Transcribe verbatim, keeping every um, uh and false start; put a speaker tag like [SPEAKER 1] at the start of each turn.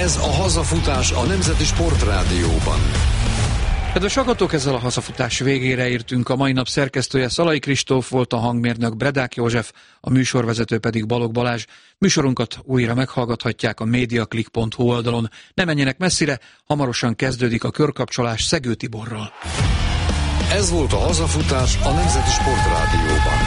[SPEAKER 1] Ez a Hazafutás a Nemzeti Sportrádióban.
[SPEAKER 2] Kedves hallgatók, ezzel a Hazafutás végére értünk. A mai nap szerkesztője Szalai Kristóf volt, a hangmérnök Bredák József, a műsorvezető pedig Balogh Balázs. Műsorunkat újra meghallgathatják a mediaclick pont hu oldalon. Ne menjenek messzire, hamarosan kezdődik a körkapcsolás Szegő Tiborral.
[SPEAKER 1] Ez volt a Hazafutás a Nemzeti Sportrádióban.